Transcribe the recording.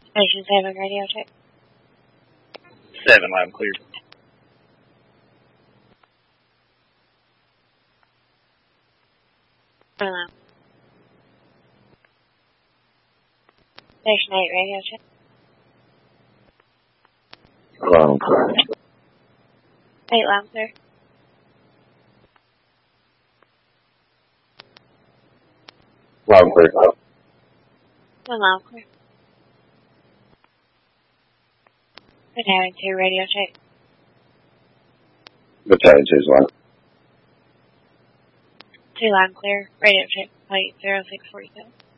Station 7 radio check. 7 loud and clear. Hello. Station 8 radio check. Loud and clear. 8 loud and clear. Loud and clear. 1 loud and clear. Battalion 2 radio check. Battalion 2's loud. 2 loud and clear. Radio check. Plate 0647.